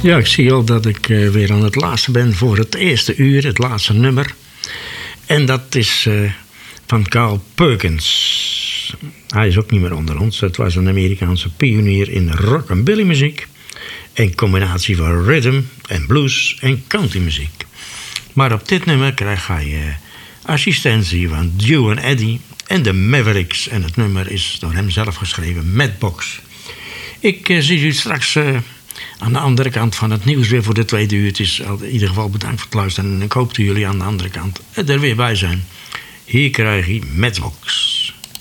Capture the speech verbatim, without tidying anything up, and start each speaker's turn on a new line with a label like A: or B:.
A: Ja, ik zie al dat ik uh, weer aan het laatste ben voor het eerste uur, het laatste nummer. En dat is uh, van Carl Perkins. Hij is ook niet meer onder ons. Het was een Amerikaanse pionier in rockabilly muziek. Een combinatie van rhythm en blues en country muziek. Maar op dit nummer krijg hij uh, assistentie van Dew en Eddie en de Mavericks. En het nummer is door hem zelf geschreven, Matchbox. Ik uh, zie u straks uh, aan de andere kant van het nieuws weer voor de tweede uur. Het is in ieder geval bedankt voor het luisteren. En ik hoop dat jullie aan de andere kant er weer bij zijn. Hier krijg je Matchbox.